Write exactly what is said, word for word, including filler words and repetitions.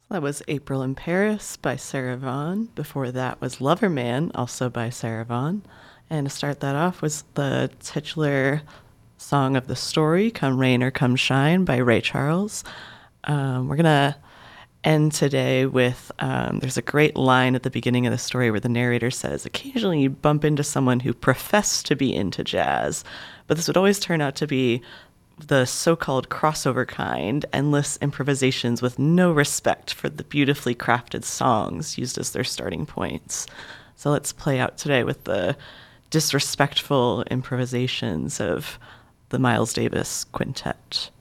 That was April in Paris by Sarah Vaughan. Before that was Lover Man, also by Sarah Vaughan. And to start that off was the titular song of the story, Come Rain or Come Shine by Ray Charles. Um, we're going to end today with um, there's a great line at the beginning of the story where the narrator says, occasionally you bump into someone who professed to be into jazz, but this would always turn out to be the so-called crossover kind, endless improvisations with no respect for the beautifully crafted songs used as their starting points. So let's play out today with the disrespectful improvisations of the Miles Davis Quintet.